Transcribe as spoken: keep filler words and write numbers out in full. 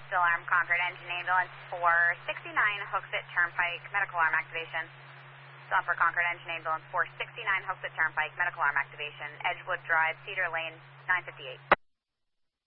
Still armed, Concord engine ambulance four sixty-nine, Hooksett Turnpike, medical arm activation. Still for Concord engine ambulance four sixty-nine, Hooksett Turnpike, medical arm activation. Edgewood Drive, Cedar Lane, nine fifty-eight.